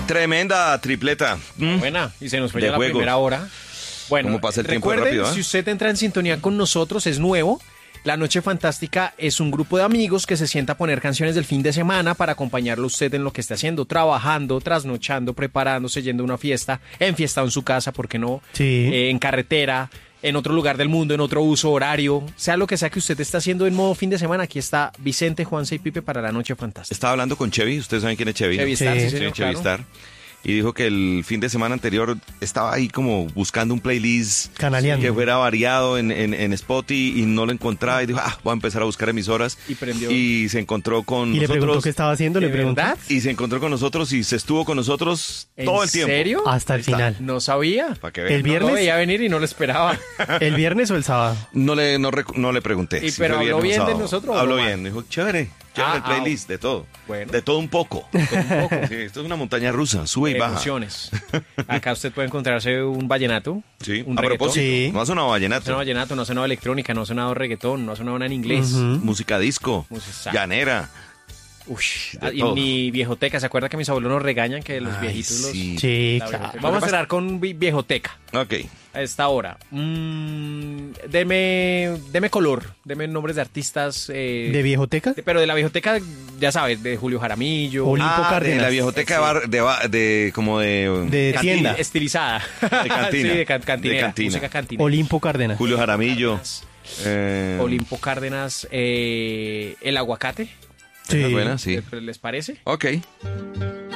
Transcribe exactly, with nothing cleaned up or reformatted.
Tremenda tripleta. ¿Mm? Buena, y se nos fue De ya la juegos. primera hora. Bueno, ¿Cómo pasa el tiempo recuerden, rápido, eh? si usted entra en sintonía con nosotros, es nuevo. La Noche Fantástica es un grupo de amigos que se sienta a poner canciones del fin de semana para acompañarlo usted en lo que esté haciendo, trabajando, trasnochando, preparándose, yendo a una fiesta, enfiestado en su casa, ¿por qué no? Sí. Eh, en carretera, en otro lugar del mundo, en otro uso horario, sea lo que sea que usted esté haciendo en modo fin de semana, aquí está Vicente, Juanse y Pipe para La Noche Fantástica. Estaba hablando con Chevy, ustedes saben quién es Chevy. ¿no? Chevy Star, Sí. sí, Sí, señor, Chevy claro. Star. Y dijo que el fin de semana anterior estaba ahí como buscando un playlist Canaleando. que fuera variado en, en, en Spotify y no lo encontraba y dijo, ah, voy a empezar a buscar emisoras. Y prendió. Y se encontró con Y le preguntó nosotros. qué estaba haciendo, le ¿De preguntó. verdad? Y se encontró con nosotros y se estuvo con nosotros ¿En todo el tiempo. serio? Hasta el Ahí está. final. No sabía. Para que El vean. No lo viernes, veía venir y no lo esperaba. el viernes o el sábado. No le, no, rec- no le pregunté. Y si pero fue habló viernes o bien de sábado. nosotros, ¿o Habló no, bien. Dijo, chévere, chévere Ah, el playlist, de todo. Bueno. De todo un poco. Un poco. Sí, esto es una montaña rusa, sube y baja. Emociones. Acá usted puede encontrarse un vallenato, Sí, un a reggaetón. propósito, Sí. no ha sonado No ha vallenato. sonado vallenato, no ha sonado electrónica, no ha sonado reggaetón, no ha sonado nada en inglés. Ujú. Música disco, Música. llanera. Ush, De y todo. mi viejoteca, ¿se acuerda que mis abuelos nos regañan que los Ay, viejitos los... sí. Sí, la claro. viejoteca? Vamos a cerrar con vi- viejoteca Ok. a esta hora. Mm, deme, deme color, deme nombres de artistas. eh, ¿De viejoteca? de- pero de la viejoteca, ya sabes, de Julio Jaramillo. Olimpo Ah, de Cárdenas. la viejoteca de, bar- de, ba- de como de... De cantina. tienda. Estilizada. De cantina. Sí, de, can- cantinera, De cantina. música cantina. Olimpo Cárdenas. Julio Jaramillo. Eh, Olimpo Cárdenas, eh, el aguacate. esa es buena, sí. ¿Les, les parece? Ok.